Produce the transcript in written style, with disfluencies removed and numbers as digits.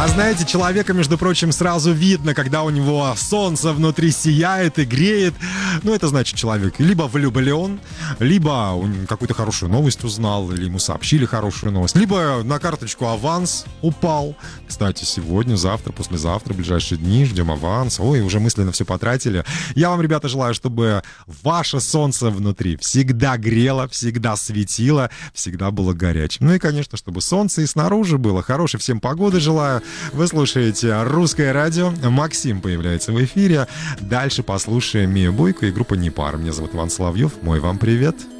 А знаете, человека, между прочим, сразу видно, когда у него солнце внутри сияет и греет. Ну, это значит, человек либо влюблен, либо он какую-то хорошую новость узнал, или ему сообщили хорошую новость, либо на карточку аванс упал. Кстати, сегодня, завтра, послезавтра, в ближайшие дни ждем аванс. Ой, уже мысленно все потратили. Я вам, ребята, желаю, чтобы ваше солнце внутри всегда грело, всегда светило, всегда было горячим. Ну и, конечно, чтобы солнце и снаружи было. Хорошей всем погоды желаю. Вы слушаете «Русское радио». Максим появляется в эфире. Дальше послушаем Мию Бойко и группу «Непар». Меня зовут Иван Соловьев. Мой вам привет.